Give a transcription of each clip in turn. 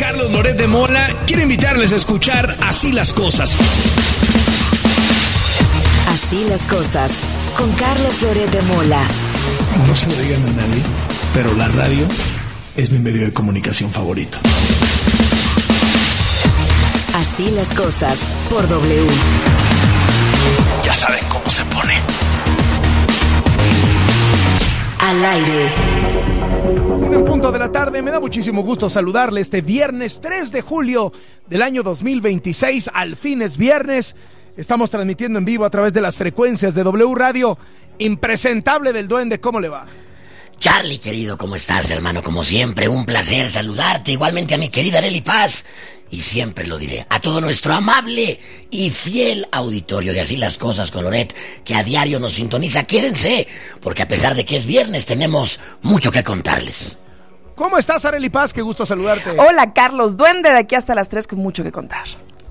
Carlos Loret de Mola. Quiero invitarles a escuchar Así las Cosas. Así las Cosas, con Carlos Loret de Mola. No se lo digan a nadie, pero la radio es mi medio de comunicación favorito. Así las Cosas, por W. Ya saben cómo se pone. Al aire. En punto de la tarde, me da muchísimo gusto saludarle este viernes 3 de julio del año 2026. Al fin es viernes. Estamos transmitiendo en vivo a través de las frecuencias de W Radio. Impresentable del Duende, ¿cómo le va? Charlie, querido, ¿cómo estás, hermano? Como siempre, un placer saludarte. Igualmente a mi querida Arely Paz. Y siempre lo diré, a todo nuestro amable y fiel auditorio de Así las Cosas con Loret, que a diario nos sintoniza. Quédense, porque a pesar de que es viernes, tenemos mucho que contarles. ¿Cómo estás, Arely Paz? Qué gusto saludarte. Hola, Carlos Duende, de aquí hasta las 3 con mucho que contar.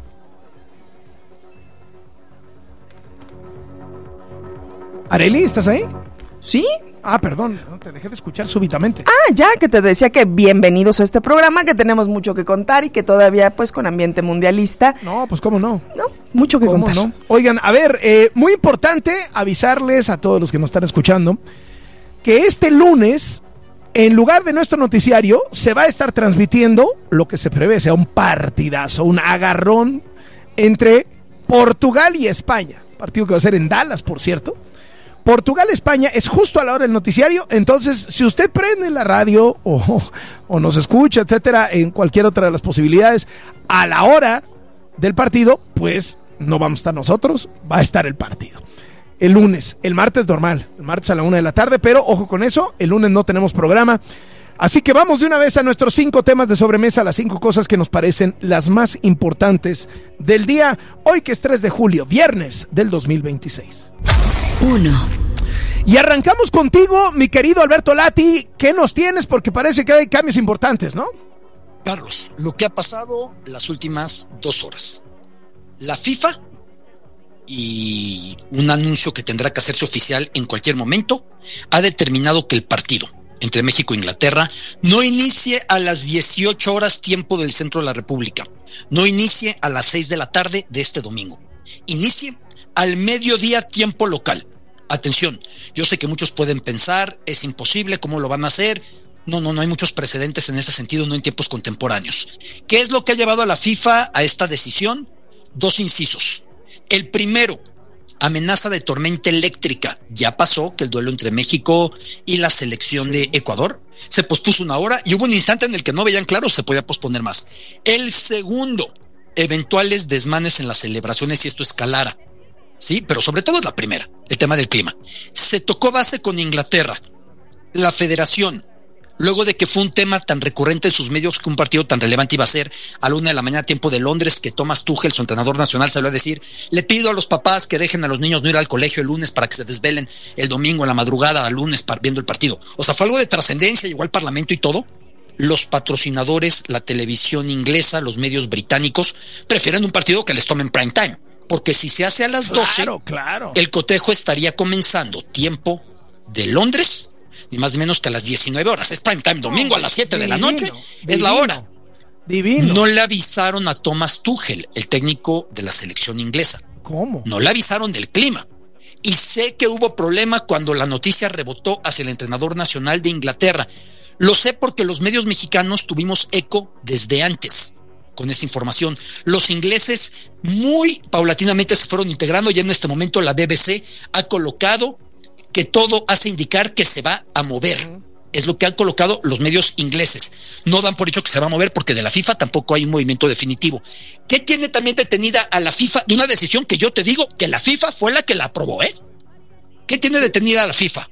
Arely, ¿estás ahí? ¿Sí? Ah, perdón, no, te dejé de escuchar súbitamente. Ah, ya, que te decía que bienvenidos a este programa, que tenemos mucho que contar y que todavía, pues, con ambiente mundialista. No, pues cómo no. No, mucho que contar. No? Oigan, a ver, muy importante avisarles a todos los que nos están escuchando que este lunes, en lugar de nuestro noticiario, se va a estar transmitiendo lo que se prevé, sea un partidazo, un agarrón entre Portugal y España. Partido que va a ser en Dallas, por cierto. Portugal-España es justo a la hora del noticiario. Entonces, si usted prende la radio o nos escucha, etcétera, en cualquier otra de las posibilidades, a la hora del partido, pues no vamos a estar nosotros, va a estar el partido. El lunes, el martes normal, el martes a la 1 de la tarde, pero ojo con eso, el lunes no tenemos programa. Así que vamos de una vez a nuestros 5 temas de sobremesa, las 5 cosas que nos parecen las más importantes del día, hoy que es 3 de julio, viernes del 2026. 1. Y arrancamos contigo, mi querido Alberto Lati. ¿Qué nos tienes? Porque parece que hay cambios importantes, ¿no? Carlos, lo que ha pasado las últimas 2 horas. La FIFA, y un anuncio que tendrá que hacerse oficial en cualquier momento, ha determinado que el partido entre México e Inglaterra no inicie a las 18 horas tiempo del centro de la República, no inicie a las 6 de la tarde de este domingo, inicie al mediodía tiempo local. Atención, yo sé que muchos pueden pensar, es imposible, ¿cómo lo van a hacer? No hay muchos precedentes en ese sentido, no en tiempos contemporáneos. ¿Qué es lo que ha llevado a la FIFA a esta decisión? 2 incisos. El primero, amenaza de tormenta eléctrica. Ya pasó que el duelo entre México y la selección de Ecuador se pospuso 1 hora y hubo un instante en el que no veían claro, se podía posponer más. El segundo, eventuales desmanes en las celebraciones si esto escalara. Sí, pero sobre todo es la primera, el tema del clima. Se tocó base con Inglaterra. La federación, luego de que fue un tema tan recurrente en sus medios que un partido tan relevante iba a ser a la 1 de la mañana tiempo de Londres, que Thomas Tuchel, su entrenador nacional, salió a decir: le pido a los papás que dejen a los niños no ir al colegio el lunes para que se desvelen el domingo en la madrugada al lunes viendo el partido. O sea, fue algo de trascendencia, llegó al Parlamento y todo. Los patrocinadores, la televisión inglesa, los medios británicos prefieren un partido que les tomen prime time. Porque si se hace a las 12, claro. El cotejo estaría comenzando tiempo de Londres, ni más ni menos que a las 19 horas. Es prime time, domingo a las 7 de la noche, es la hora. Divino. No le avisaron a Thomas Tuchel, el técnico de la selección inglesa. ¿Cómo? No le avisaron del clima. Y sé que hubo problema cuando la noticia rebotó hacia el entrenador nacional de Inglaterra. Lo sé porque los medios mexicanos tuvimos eco desde antes con esta información. Los ingleses muy paulatinamente se fueron integrando. Ya en este momento la BBC ha colocado que todo hace indicar que se va a mover. Es lo que han colocado los medios ingleses. No dan por hecho que se va a mover porque de la FIFA tampoco hay un movimiento definitivo. ¿Qué tiene también detenida a la FIFA de una decisión que yo te digo que la FIFA fue la que la aprobó, ¿eh? ¿Qué tiene detenida a la FIFA?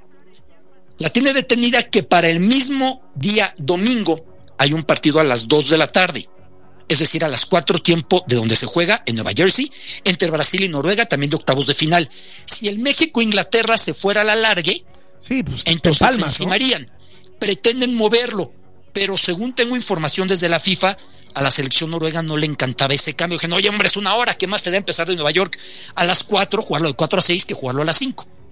La tiene detenida que para el mismo día domingo hay un partido a las 2 de la tarde. Es decir, a las 4 tiempo de donde se juega en Nueva Jersey, entre Brasil y Noruega, también de octavos de final. Si el México-Inglaterra se fuera a la largue, sí, pues, entonces se encimarían, ¿no? Pretenden moverlo, pero según tengo información desde la FIFA, a la selección noruega no le encantaba ese cambio. Dijeron: oye, hombre, es 1 hora, ¿qué más te da empezar de Nueva York a las 4, jugarlo de 4 a 6 que jugarlo a las 5?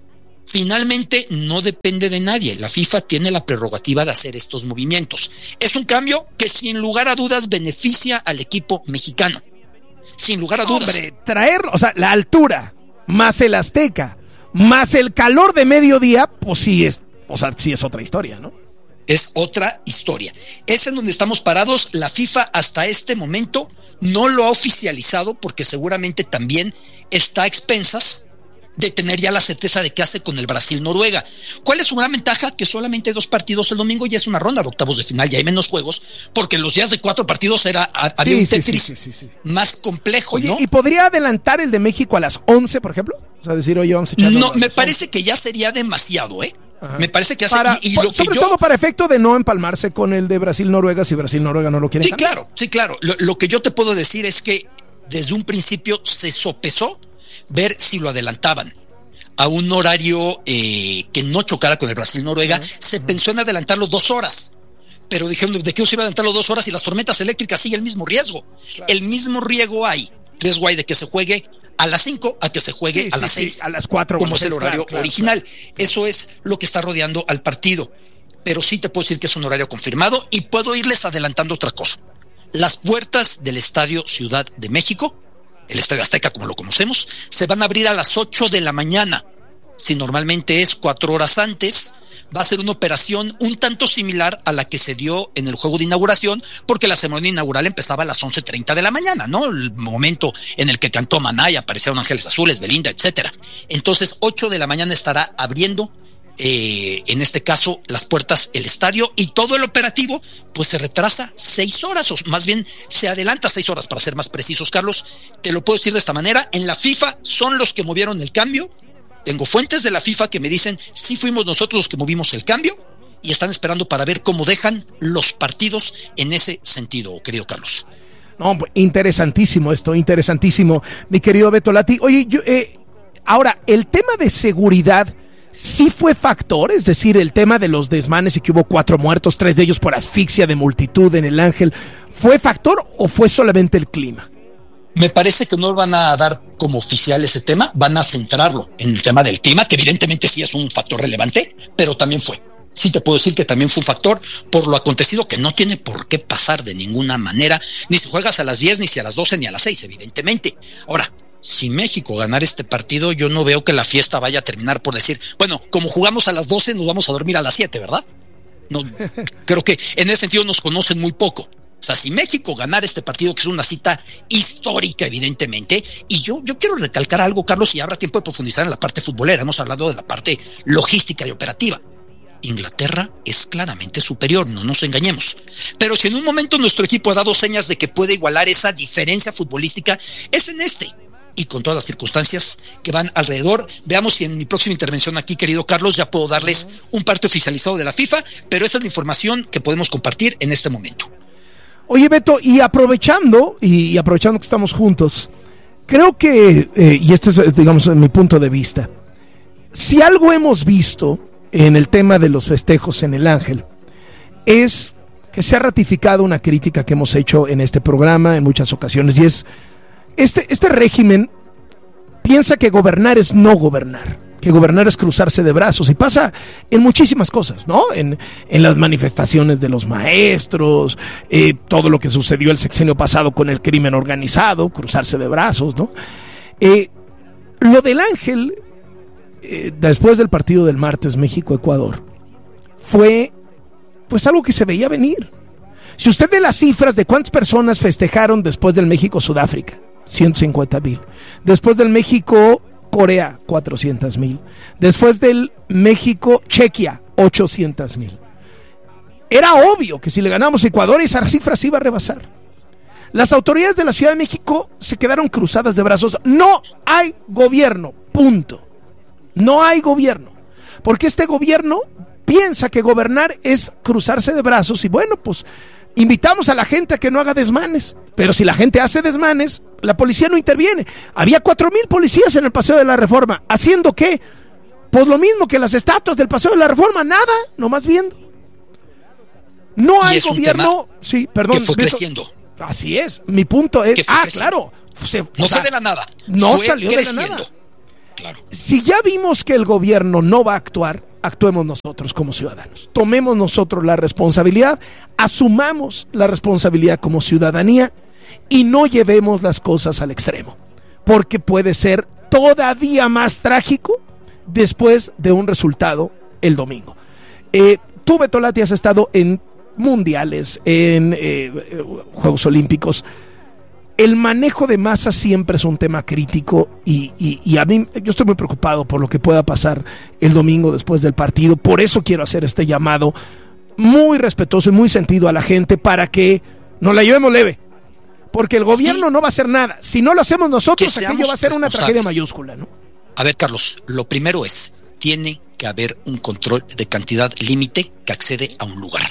finalmente no depende de nadie. La FIFA tiene la prerrogativa de hacer estos movimientos. Es un cambio que sin lugar a dudas beneficia al equipo mexicano. Sin lugar a dudas. Hombre, traerlo, o sea, la altura, más el Azteca, más el calor de mediodía, pues sí es otra historia, ¿no? Es otra historia. Es en donde estamos parados. La FIFA hasta este momento no lo ha oficializado porque seguramente también está a expensas de tener ya la certeza de qué hace con el Brasil-Noruega. ¿Cuál es su gran ventaja? Que solamente hay 2 partidos el domingo y es una ronda de octavos de final, ya hay menos juegos, porque los días de 4 partidos había un Tetris más complejo. Oye, ¿no? ¿Y podría adelantar el de México a las 11, por ejemplo? O sea, decir, oye, vamos a echarlo. No, me parece que ya sería demasiado, ¿eh? Ajá. Me parece que sobre todo para efecto de no empalmarse con el de Brasil-Noruega si Brasil-Noruega no lo quiere. Sí, claro. Lo que yo te puedo decir es que desde un principio se sopesó ver si lo adelantaban a un horario que no chocara con el Brasil-Noruega. Se pensó en adelantarlo 2 horas, pero dijeron, ¿de qué se iba a adelantarlo 2 horas? Y las tormentas eléctricas sigue el mismo riesgo. Claro. El mismo riesgo hay de que se juegue a las 5 a que se juegue a las 6. A las 4. Como es el horario original. Claro. Eso es lo que está rodeando al partido. Pero sí te puedo decir que es un horario confirmado y puedo irles adelantando otra cosa. Las puertas del Estadio Ciudad de México, el Estadio Azteca como lo conocemos, se van a abrir a las 8 de la mañana. Si normalmente es 4 horas antes, va a ser una operación un tanto similar a la que se dio en el juego de inauguración, porque la ceremonia inaugural empezaba a las 11:30 de la mañana, ¿no? El momento en el que cantó Maná y aparecieron Ángeles Azules, Belinda, etcétera. Entonces, 8 de la mañana estará abriendo, en este caso, las puertas el estadio, y todo el operativo pues se retrasa 6 horas, o más bien se adelanta 6 horas para ser más precisos. Carlos, te lo puedo decir de esta manera: en la FIFA son los que movieron el cambio. Tengo fuentes de la FIFA que me dicen sí fuimos nosotros los que movimos el cambio, y están esperando para ver cómo dejan los partidos en ese sentido, querido Carlos. No, interesantísimo esto, interesantísimo, mi querido Beto Lati. Oye, ahora, el tema de seguridad sí fue factor, es decir, el tema de los desmanes y que hubo 4 muertos, 3 de ellos por asfixia de multitud en el Ángel, ¿fue factor o fue solamente el clima? Me parece que no van a dar como oficial ese tema, van a centrarlo en el tema del clima, que evidentemente sí es un factor relevante, pero también fue. Sí te puedo decir que también fue un factor por lo acontecido, que no tiene por qué pasar de ninguna manera, ni si juegas a las 10, ni si a las 12, ni a las 6, evidentemente. Ahora, si México ganara este partido, yo no veo que la fiesta vaya a terminar por decir, bueno, como jugamos a las 12, nos vamos a dormir a las 7, ¿verdad? No, creo que en ese sentido nos conocen muy poco. O sea, si México ganara este partido, que es una cita histórica, evidentemente, y yo quiero recalcar algo, Carlos, y habrá tiempo de profundizar en la parte futbolera, hemos hablado de la parte logística y operativa. Inglaterra es claramente superior, no nos engañemos. Pero si en un momento nuestro equipo ha dado señas de que puede igualar esa diferencia futbolística, es en este. Y con todas las circunstancias que van alrededor. Veamos si en mi próxima intervención aquí, querido Carlos, ya puedo darles un parte oficializado de la FIFA, pero esa es la información que podemos compartir en este momento. Oye, Beto, y aprovechando que estamos juntos, creo que, y este es, digamos, mi punto de vista, si algo hemos visto en el tema de los festejos en el Ángel, es que se ha ratificado una crítica que hemos hecho en este programa en muchas ocasiones, y es este régimen piensa que gobernar es no gobernar, que gobernar es cruzarse de brazos, y pasa en muchísimas cosas, ¿no? En las manifestaciones de los maestros, todo lo que sucedió el sexenio pasado con el crimen organizado, cruzarse de brazos, ¿no? Lo del Ángel, después del partido del martes México-Ecuador, fue pues algo que se veía venir. Si usted ve las cifras de cuántas personas festejaron después del México-Sudáfrica, 150,000. Después del México-Corea, 400,000. Después del México-Chequia, 800,000. Era obvio que si le ganamos a Ecuador, esa cifra se iba a rebasar. Las autoridades de la Ciudad de México se quedaron cruzadas de brazos. No hay gobierno, punto. No hay gobierno. Porque este gobierno piensa que gobernar es cruzarse de brazos, y bueno, pues invitamos a la gente a que no haga desmanes, pero si la gente hace desmanes, la policía no interviene. Había 4,000 policías en el Paseo de la Reforma, ¿haciendo qué? Pues lo mismo que las estatuas del Paseo de la Reforma, nada, nomás viendo. No hay gobierno, sí, perdón, que fue creciendo. Así es, mi punto es, claro, no fue de la nada, no fue salió creciendo. de la nada. Claro. Si ya vimos que el gobierno no va a actuar, actuemos nosotros como ciudadanos. Tomemos nosotros la responsabilidad, asumamos la responsabilidad como ciudadanía y no llevemos las cosas al extremo, porque puede ser todavía más trágico después de un resultado el domingo. Tú, Betolati, has estado en mundiales, en Juegos Olímpicos. El manejo de masas siempre es un tema crítico y a mí, yo estoy muy preocupado por lo que pueda pasar el domingo después del partido. Por eso quiero hacer este llamado muy respetuoso y muy sentido a la gente para que nos la llevemos leve. Porque el gobierno no va a hacer nada. Si no lo hacemos nosotros, aquello va a ser una tragedia mayúscula, ¿no? A ver, Carlos, lo primero es, tiene que haber un control de cantidad límite que accede a un lugar.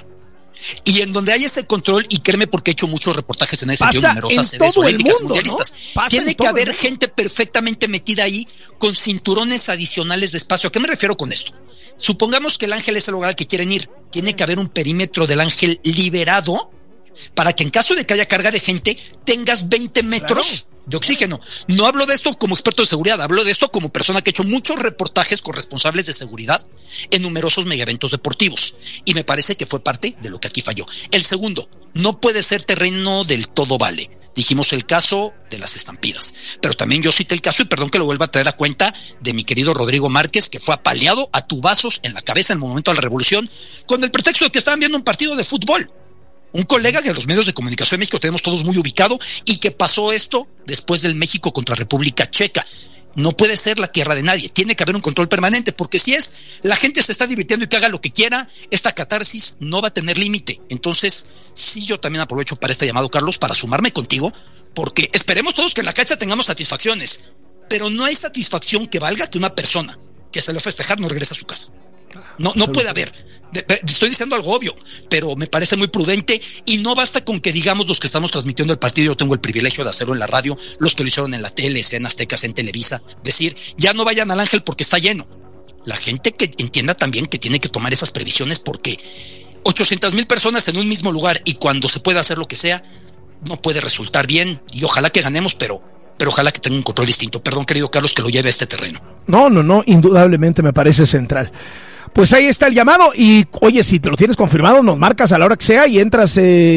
Y en donde hay ese control, y créeme porque he hecho muchos reportajes en ese sentido, numerosas sedes olímpicas, mundialistas, ¿no? Tiene que haber gente perfectamente metida ahí con cinturones adicionales de espacio. ¿A qué me refiero con esto? Supongamos que el Ángel es el lugar al que quieren ir. Tiene que haber un perímetro del Ángel liberado para que en caso de que haya carga de gente, tengas 20 metros de oxígeno. No hablo de esto como experto de seguridad, hablo de esto como persona que ha hecho muchos reportajes con responsables de seguridad en numerosos megaeventos deportivos, y me parece que fue parte de lo que aquí falló. El segundo, no puede ser terreno del todo vale. Dijimos el caso de las estampidas, pero también yo cité el caso, y perdón que lo vuelva a traer a cuenta, de mi querido Rodrigo Márquez, que fue apaleado a tubazos en la cabeza en el momento de la revolución, con el pretexto de que estaban viendo un partido de fútbol. Un colega que en los medios de comunicación de México tenemos todos muy ubicado, y que pasó esto después del México contra República Checa. No puede ser la tierra de nadie, tiene que haber un control permanente, porque si es, la gente se está divirtiendo y que haga lo que quiera, esta catarsis no va a tener límite. Entonces, sí, yo también aprovecho para este llamado, Carlos, para sumarme contigo, porque esperemos todos que en la cancha tengamos satisfacciones, pero no hay satisfacción que valga que una persona que salió a festejar no regrese a su casa. No puede haber. Estoy diciendo algo obvio, pero me parece muy prudente, y no basta con que digamos los que estamos transmitiendo el partido. Yo tengo el privilegio de hacerlo en la radio, los que lo hicieron en la tele, sea en Azteca, sea en Televisa, decir, ya no vayan al Ángel porque está lleno. La gente que entienda también que tiene que tomar esas previsiones, porque 800,000 personas en un mismo lugar, y cuando se puede hacer lo que sea, no puede resultar bien, y ojalá que ganemos, pero ojalá que tenga un control distinto. Perdón, querido Carlos, que lo lleve a este terreno. No, indudablemente me parece central. Pues ahí está el llamado, y oye, si te lo tienes confirmado, nos marcas a la hora que sea y entras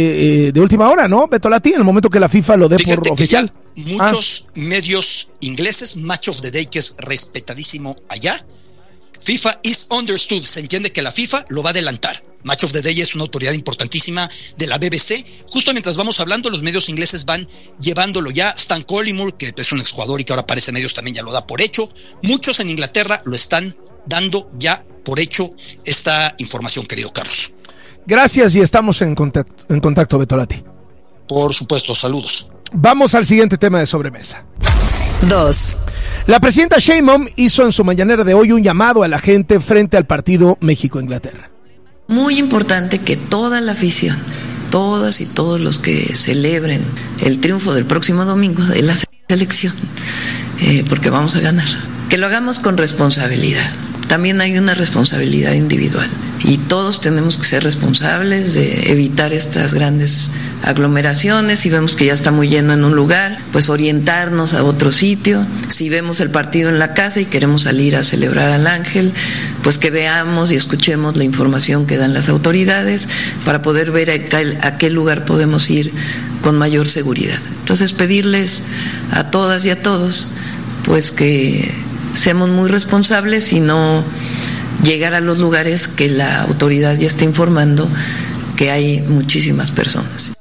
de última hora, ¿no, Betolati? En el momento que la FIFA lo dé. Fíjate por oficial. Muchos medios ingleses, Match of the Day, que es respetadísimo allá, FIFA is understood, se entiende que la FIFA lo va a adelantar. Match of the Day es una autoridad importantísima de la BBC. Justo mientras vamos hablando, los medios ingleses van llevándolo ya. Stan Collymore, que es un exjugador y que ahora aparece en medios, también ya lo da por hecho. Muchos en Inglaterra lo están dando ya por hecho esta información, querido Carlos. Gracias, y estamos en contacto, Betolati. Por supuesto, saludos. Vamos al siguiente tema de sobremesa. 2. La presidenta Sheinbaum hizo en su mañanera de hoy un llamado a la gente frente al partido México-Inglaterra. Muy importante que toda la afición, todas y todos los que celebren el triunfo del próximo domingo de la selección, porque vamos a ganar, que lo hagamos con responsabilidad. También hay una responsabilidad individual, y todos tenemos que ser responsables de evitar estas grandes aglomeraciones. Si vemos que ya está muy lleno en un lugar, pues orientarnos a otro sitio. Si vemos el partido en la casa y queremos salir a celebrar al Ángel, pues que veamos y escuchemos la información que dan las autoridades para poder ver a qué lugar podemos ir con mayor seguridad. Entonces, pedirles a todas y a todos, pues que seamos muy responsables y no llegar a los lugares que la autoridad ya está informando que hay muchísimas personas.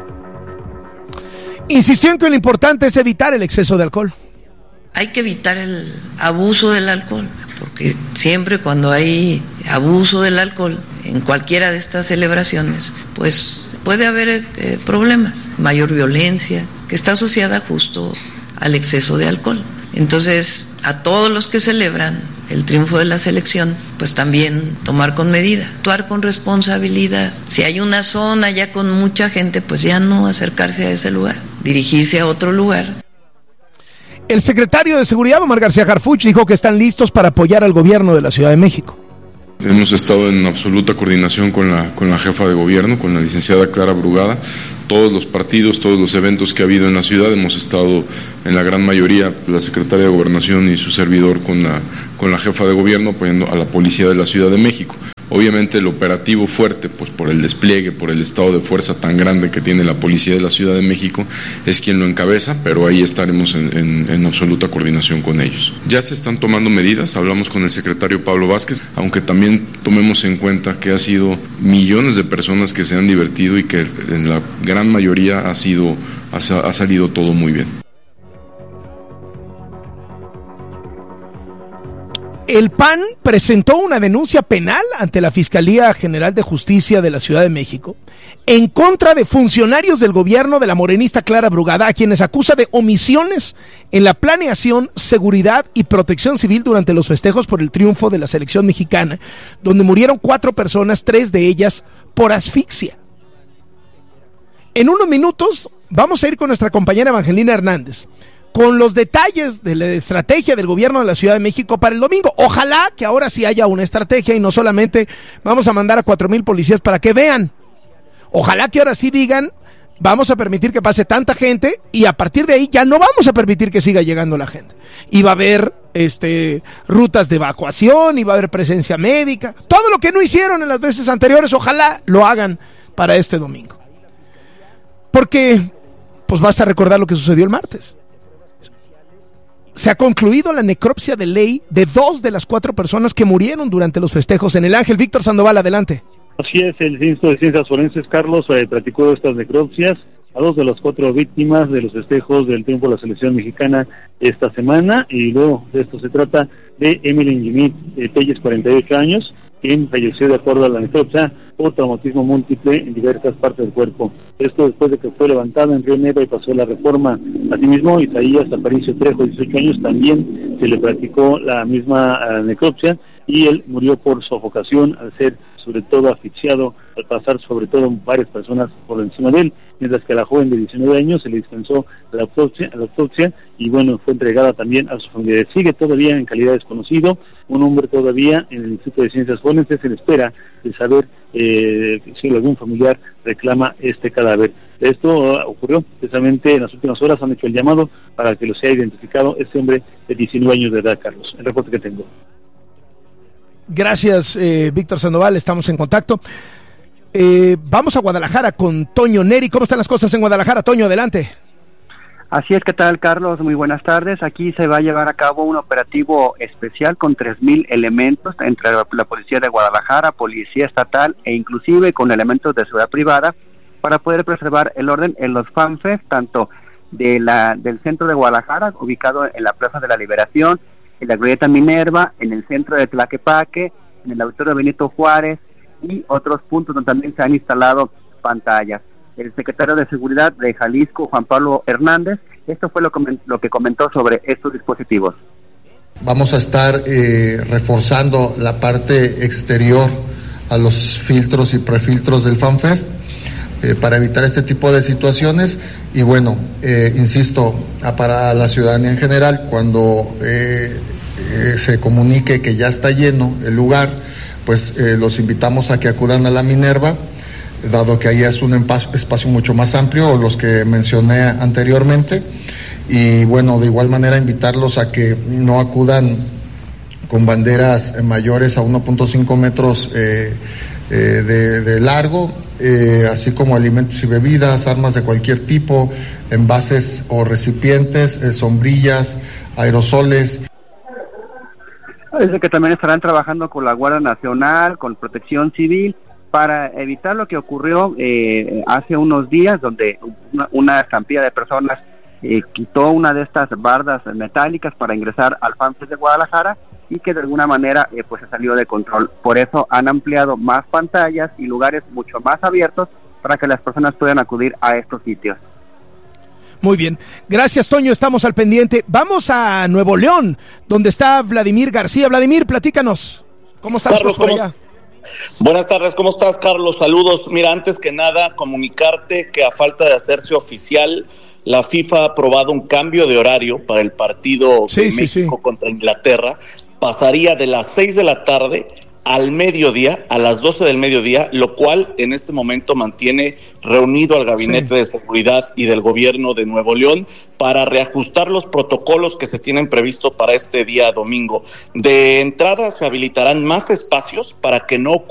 Insistió en que lo importante es evitar el exceso de alcohol. Hay que evitar el abuso del alcohol, porque siempre cuando hay abuso del alcohol en cualquiera de estas celebraciones, pues puede haber problemas, mayor violencia, que está asociada justo al exceso de alcohol. Entonces, a todos los que celebran el triunfo de la selección, pues también tomar con medida, actuar con responsabilidad. Si hay una zona ya con mucha gente, pues ya no acercarse a ese lugar, dirigirse a otro lugar. El secretario de Seguridad, Omar García Harfuch, dijo que están listos para apoyar al gobierno de la Ciudad de México. Hemos estado en absoluta coordinación con la jefa de gobierno, con la licenciada Clara Brugada. Todos los partidos, todos los eventos que ha habido en la ciudad, hemos estado en la gran mayoría, la secretaria de Gobernación y su servidor con la jefa de gobierno, apoyando a la policía de la Ciudad de México. Obviamente el operativo fuerte, pues por el despliegue, por el estado de fuerza tan grande que tiene la policía de la Ciudad de México, es quien lo encabeza, pero ahí estaremos en absoluta coordinación con ellos. Ya se están tomando medidas, hablamos con el secretario Pablo Vázquez, aunque también tomemos en cuenta que ha sido millones de personas que se han divertido y que en la gran mayoría ha salido todo muy bien. El PAN presentó una denuncia penal ante la Fiscalía General de Justicia de la Ciudad de México en contra de funcionarios del gobierno de la morenista Clara Brugada, a quienes acusa de omisiones en la planeación, seguridad y protección civil durante los festejos por el triunfo de la selección mexicana, donde murieron 4 personas, 3 de ellas por asfixia. En unos minutos vamos a ir con nuestra compañera Evangelina Hernández con los detalles de la estrategia del gobierno de la Ciudad de México para el domingo. Ojalá que ahora sí haya una estrategia y no solamente vamos a mandar a 4,000 policías para que vean. Ojalá que ahora sí digan, vamos a permitir que pase tanta gente y a partir de ahí ya no vamos a permitir que siga llegando la gente. Y va a haber rutas de evacuación, y va a haber presencia médica. Todo lo que no hicieron en las veces anteriores, ojalá lo hagan para este domingo. Porque, pues basta recordar lo que sucedió el martes. Se ha concluido la necropsia de ley de 2 de las 4 personas que murieron durante los festejos en el Ángel. Víctor Sandoval, adelante. Así es, el Instituto de Ciencias Forenses, Carlos, practicó estas necropsias a 2 de las 4 víctimas de los festejos del triunfo de la selección mexicana esta semana, y luego de esto se trata de Emily Jimmy Telles, 48 años, quien falleció de acuerdo a la necropsia por traumatismo múltiple en diversas partes del cuerpo. Esto después de que fue levantada en Río Negro y pasó la Reforma. Asimismo, Isaías Aparicio Trejo, 18 años, también se le practicó la misma necropsia y él murió por sofocación al ser sobre todo asfixiado al pasar sobre todo varias personas por encima de él, mientras que a la joven de 19 años se le dispensó la autopsia y bueno, fue entregada también a su familia. Sigue todavía en calidad de desconocido, un hombre todavía en el Instituto de Ciencias Forenses en espera de saber si algún familiar reclama este cadáver. Esto ocurrió precisamente en las últimas horas, han hecho el llamado para que lo sea identificado este hombre de 19 años de edad, Carlos. El reporte que tengo. Gracias, Víctor Sandoval, estamos en contacto. Vamos a Guadalajara con Toño Neri. ¿Cómo están las cosas en Guadalajara? Toño, adelante. Así es, ¿qué tal, Carlos? Muy buenas tardes. Aquí se va a llevar a cabo un operativo especial con 3,000 elementos entre la Policía de Guadalajara, Policía Estatal e inclusive con elementos de seguridad privada para poder preservar el orden en los FanFest, tanto del centro de Guadalajara, ubicado en la Plaza de la Liberación, en la Glorieta Minerva, en el centro de Tlaquepaque, en el Auditorio Benito Juárez y otros puntos donde también se han instalado pantallas. El secretario de Seguridad de Jalisco, Juan Pablo Hernández, esto fue lo que comentó sobre estos dispositivos. Vamos a estar reforzando la parte exterior a los filtros y prefiltros del FanFest para evitar este tipo de situaciones y bueno, insisto, para la ciudadanía en general, cuando se comunique que ya está lleno el lugar, pues los invitamos a que acudan a la Minerva, dado que ahí es un espacio mucho más amplio, los que mencioné anteriormente, y bueno, de igual manera invitarlos a que no acudan con banderas mayores a 1.5 metros de largo, así como alimentos y bebidas, armas de cualquier tipo, envases o recipientes, sombrillas, aerosoles. Dice que también estarán trabajando con la Guardia Nacional, con Protección Civil, para evitar lo que ocurrió hace unos días, donde una estampida de personas quitó una de estas bardas metálicas para ingresar al FanFest de Guadalajara y que de alguna manera pues se salió de control. Por eso han ampliado más pantallas y lugares mucho más abiertos para que las personas puedan acudir a estos sitios. Muy bien, gracias Toño, estamos al pendiente. Vamos a Nuevo León, donde está Vladimir García. Vladimir, platícanos, ¿cómo estás, Carlos, por allá? Buenas tardes, ¿cómo estás, Carlos? Saludos. Mira, antes que nada, comunicarte que a falta de hacerse oficial, la FIFA ha aprobado un cambio de horario para el partido de México contra Inglaterra. Pasaría de las 6 de la tarde al mediodía, a las 12 del mediodía, lo cual en este momento mantiene reunido al Gabinete de Seguridad y del Gobierno de Nuevo León para reajustar los protocolos que se tienen previsto para este día domingo. De entrada se habilitarán más espacios para que no